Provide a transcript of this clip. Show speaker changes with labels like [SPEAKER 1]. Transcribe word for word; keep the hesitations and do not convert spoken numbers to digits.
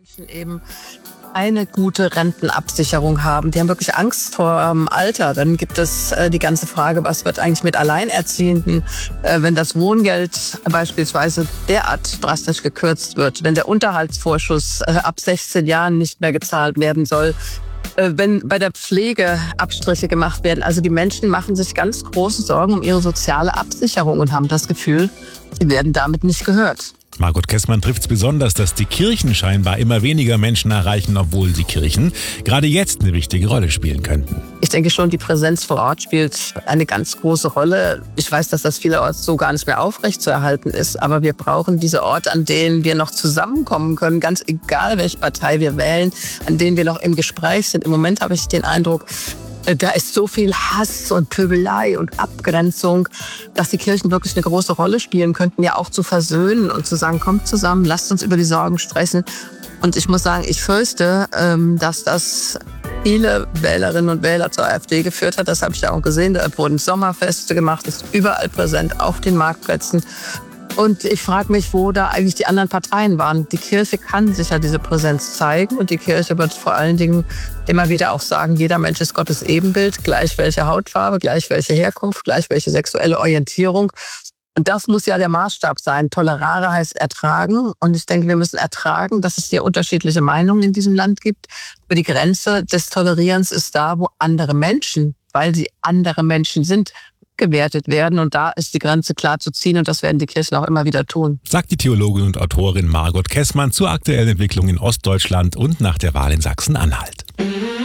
[SPEAKER 1] eben eine gute Rentenabsicherung haben. Die haben wirklich Angst vor ähm, Alter. Dann gibt es äh, die ganze Frage, was wird eigentlich mit Alleinerziehenden, äh, wenn das Wohngeld beispielsweise derart drastisch gekürzt wird, wenn der Unterhaltsvorschuss äh, ab sechzehn Jahren nicht mehr gezahlt werden soll, äh, wenn bei der Pflege Abstriche gemacht werden. Also die Menschen machen sich ganz große Sorgen um ihre soziale Absicherung und haben das Gefühl, sie werden damit nicht gehört.
[SPEAKER 2] Margot Kessmann trifft es besonders, dass die Kirchen scheinbar immer weniger Menschen erreichen, obwohl die Kirchen gerade jetzt eine wichtige Rolle spielen könnten.
[SPEAKER 1] Ich denke schon, die Präsenz vor Ort spielt eine ganz große Rolle. Ich weiß, dass das vielerorts so gar nicht mehr aufrechtzuerhalten ist, aber wir brauchen diese Orte, an denen wir noch zusammenkommen können, ganz egal, welche Partei wir wählen, an denen wir noch im Gespräch sind. Im Moment habe ich den Eindruck, da ist so viel Hass und Pöbelei und Abgrenzung, dass die Kirchen wirklich eine große Rolle spielen könnten, ja auch zu versöhnen und zu sagen, kommt zusammen, lasst uns über die Sorgen sprechen. Und ich muss sagen, ich fürchte, dass das viele Wählerinnen und Wähler zur AfD geführt hat. Das habe ich ja auch gesehen. Da wurden Sommerfeste gemacht, ist überall präsent auf den Marktplätzen. Und ich frage mich, wo da eigentlich die anderen Parteien waren. Die Kirche kann sicher diese Präsenz zeigen und die Kirche wird vor allen Dingen immer wieder auch sagen, jeder Mensch ist Gottes Ebenbild, gleich welche Hautfarbe, gleich welche Herkunft, gleich welche sexuelle Orientierung. Und das muss ja der Maßstab sein. Tolerare heißt ertragen. Und ich denke, wir müssen ertragen, dass es hier unterschiedliche Meinungen in diesem Land gibt. Aber die Grenze des Tolerierens ist da, wo andere Menschen, weil sie andere Menschen sind, gewertet werden. Und da ist die Grenze klar zu ziehen und das werden die Kirchen auch immer wieder tun.
[SPEAKER 2] Sagt die Theologin und Autorin Margot Kessmann zur aktuellen Entwicklung in Ostdeutschland und nach der Wahl in Sachsen-Anhalt.